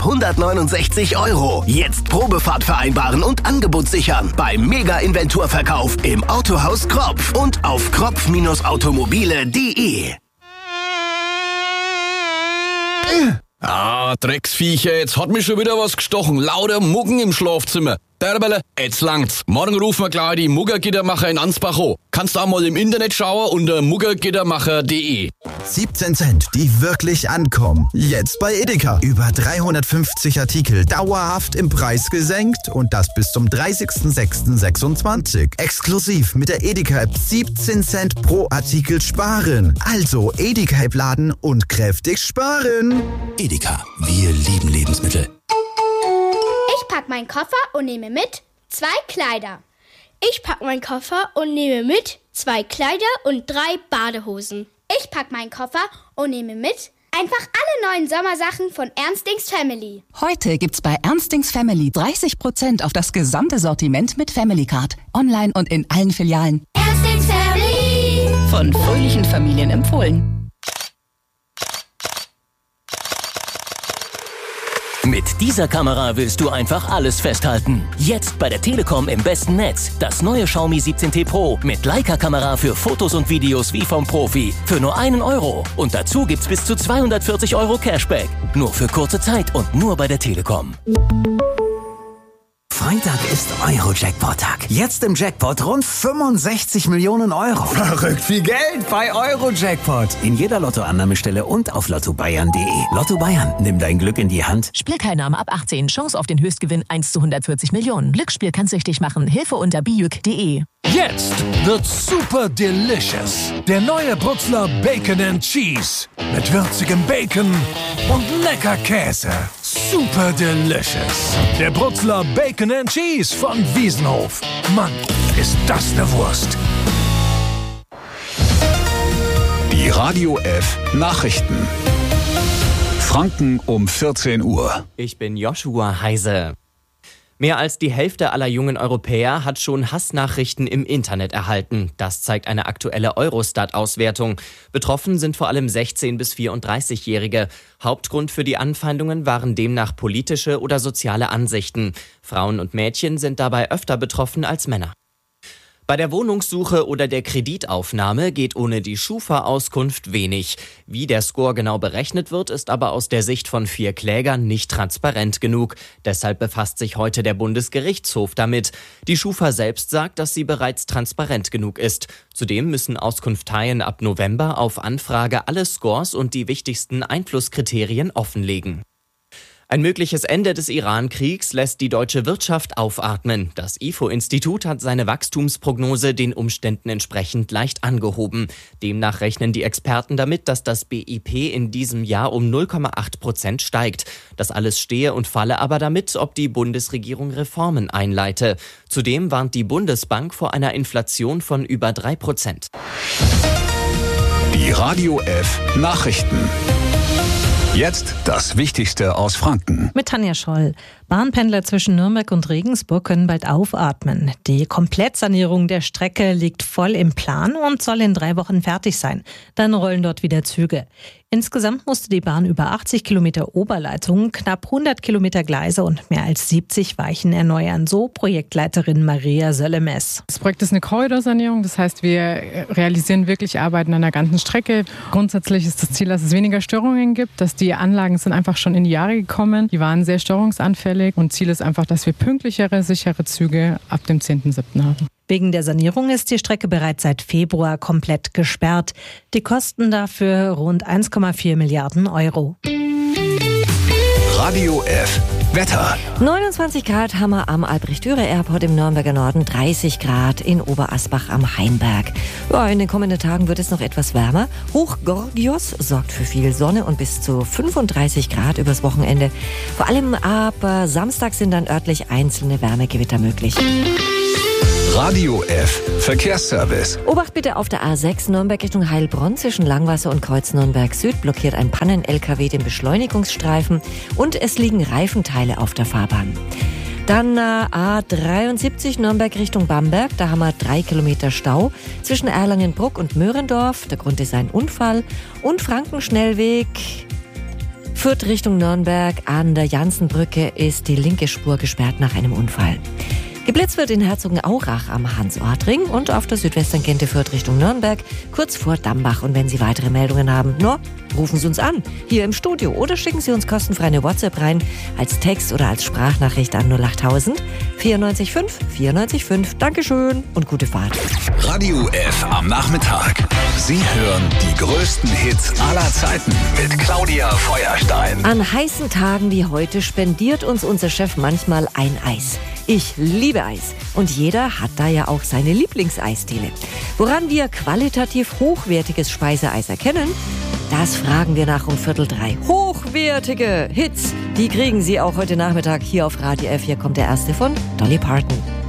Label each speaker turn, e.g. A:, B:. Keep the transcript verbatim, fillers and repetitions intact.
A: hundertneunundsechzig Euro. Jetzt Probefahrt vereinbaren und Angebot sichern. Beim Mega-Inventurverkauf im Autohaus Kropf und auf kropf automobile punkt de.
B: Ah, Drecksviecher, jetzt hat mich schon wieder was gestochen. Lauter Muggen im Schlafzimmer. Bärbele, jetzt langt's. Morgen rufen wir gleich die Muggergittermacher in Ansbach an. Kannst du auch mal im Internet schauen unter muggergittermacher punkt de.
C: siebzehn Cent, die wirklich ankommen. Jetzt bei Edeka. Über dreihundertfünfzig Artikel dauerhaft im Preis gesenkt und das bis zum dreißigsten sechsten sechsundzwanzig. Exklusiv mit der Edeka-App siebzehn Cent pro Artikel sparen. Also Edeka-App laden und kräftig sparen.
D: Edeka, wir lieben Lebensmittel.
E: Ich pack meinen Koffer und nehme mit zwei Kleider.
F: Ich pack meinen Koffer und nehme mit zwei Kleider und drei Badehosen.
E: Ich pack meinen Koffer und nehme mit einfach alle neuen Sommersachen von Ernstings Family.
G: Heute gibt's bei Ernstings Family dreißig Prozent auf das gesamte Sortiment mit Family Card. Online und in allen Filialen.
E: Ernstings Family.
G: Von fröhlichen Familien empfohlen.
H: Mit dieser Kamera willst du einfach alles festhalten. Jetzt bei der Telekom im besten Netz. Das neue Xiaomi siebzehn T Pro mit Leica-Kamera für Fotos und Videos wie vom Profi. Für nur einen Euro. Und dazu gibt's bis zu zweihundertvierzig Euro Cashback. Nur für kurze Zeit und nur bei der Telekom.
I: Freitag ist Euro-Jackpot-Tag. Jetzt im Jackpot rund fünfundsechzig Millionen Euro.
J: Verrückt viel Geld bei Euro-Jackpot.
I: In jeder Lottoannahmestelle und auf lotto bayern punkt de. Lotto Bayern, nimm dein Glück in die Hand.
K: Spielteilnahme ab achtzehn. Chance auf den Höchstgewinn eins zu hundertvierzig Millionen. Glücksspiel kann süchtig machen. Hilfe unter bijuk punkt de.
L: Jetzt wird super delicious. Der neue Brutzler Bacon and Cheese. Mit würzigem Bacon und lecker Käse. Super delicious. Der Brutzler Bacon and Cheese von Wiesenhof. Mann, ist das eine Wurst.
M: Die Radio F Nachrichten. Franken um vierzehn Uhr.
N: Ich bin Joshua Heise. Mehr als die Hälfte aller jungen Europäer hat schon Hassnachrichten im Internet erhalten. Das zeigt eine aktuelle Eurostat-Auswertung. Betroffen sind vor allem sechzehn- bis vierunddreißigjährige. Hauptgrund für die Anfeindungen waren demnach politische oder soziale Ansichten. Frauen und Mädchen sind dabei öfter betroffen als Männer. Bei der Wohnungssuche oder der Kreditaufnahme geht ohne die Schufa-Auskunft wenig. Wie der Score genau berechnet wird, ist aber aus der Sicht von vier Klägern nicht transparent genug. Deshalb befasst sich heute der Bundesgerichtshof damit. Die Schufa selbst sagt, dass sie bereits transparent genug ist. Zudem müssen Auskunfteien ab November auf Anfrage alle Scores und die wichtigsten Einflusskriterien offenlegen. Ein mögliches Ende des Iran-Kriegs lässt die deutsche Wirtschaft aufatmen. Das I F O-Institut hat seine Wachstumsprognose den Umständen entsprechend leicht angehoben. Demnach rechnen die Experten damit, dass das B I P in diesem Jahr um null Komma acht Prozent steigt. Das alles stehe und falle aber damit, ob die Bundesregierung Reformen einleite. Zudem warnt die Bundesbank vor einer Inflation von über drei Prozent.
M: Die Radio F Nachrichten. Jetzt das Wichtigste aus Franken.
O: Mit Tanja Scholl. Bahnpendler zwischen Nürnberg und Regensburg können bald aufatmen. Die Komplettsanierung der Strecke liegt voll im Plan und soll in drei Wochen fertig sein. Dann rollen dort wieder Züge. Insgesamt musste die Bahn über achtzig Kilometer Oberleitungen, knapp hundert Kilometer Gleise und mehr als siebzig Weichen erneuern, so Projektleiterin Maria Söllemes.
P: Das Projekt ist eine Korridorsanierung, das heißt, wir realisieren wirklich Arbeiten an der ganzen Strecke. Grundsätzlich ist das Ziel, dass es weniger Störungen gibt, dass die Anlagen sind einfach schon in die Jahre gekommen, die waren sehr störungsanfällig und Ziel ist einfach, dass wir pünktlichere, sichere Züge ab dem zehnten siebten haben.
O: Wegen der Sanierung ist die Strecke bereits seit Februar komplett gesperrt. Die Kosten dafür rund eins Komma vier Milliarden Euro.
M: Radio F Wetter.
Q: neunundzwanzig Grad haben wir am Albrecht-Dürer-Airport im Nürnberger Norden, dreißig Grad in Oberasbach am Hainberg. Ja, in den kommenden Tagen wird es noch etwas wärmer. Hoch Gorgios sorgt für viel Sonne und bis zu fünfunddreißig Grad übers Wochenende. Vor allem ab Samstag sind dann örtlich einzelne Wärmegewitter möglich.
M: Radio F Verkehrsservice.
Q: Obacht bitte auf der A sechs Nürnberg Richtung Heilbronn zwischen Langwasser und Kreuz Nürnberg Süd blockiert ein Pannen-L K W den Beschleunigungsstreifen und es liegen Reifenteile auf der Fahrbahn. Dann äh, A dreiundsiebzig Nürnberg Richtung Bamberg, da haben wir drei Kilometer Stau zwischen Erlangenbruck und Möhrendorf. Der Grund ist ein Unfall. Und Frankenschnellweg Fürth Richtung Nürnberg an der Jansenbrücke ist die linke Spur gesperrt nach einem Unfall. Geblitzt wird in Herzogenaurach am Hans-Ort-Ring und auf der Südwestern-Gente Fürth Richtung Nürnberg, kurz vor Dambach. Und wenn Sie weitere Meldungen haben, no, rufen Sie uns an, hier im Studio, oder schicken Sie uns kostenfrei eine WhatsApp rein, als Text oder als Sprachnachricht an null achttausend vierundneunzig fünf vierundneunzig fünf. Dankeschön und gute Fahrt.
M: Radio F am Nachmittag. Sie hören die größten Hits aller Zeiten mit Claudia Feuerstein.
Q: An heißen Tagen wie heute spendiert uns unser Chef manchmal ein Eis. Ich liebe Eis und jeder hat da ja auch seine Lieblingseisdiele. Woran wir qualitativ hochwertiges Speiseeis erkennen, das fragen wir nach um Viertel drei. Hochwertige Hits, die kriegen Sie auch heute Nachmittag hier auf Radio F. Hier kommt der erste von Dolly Parton.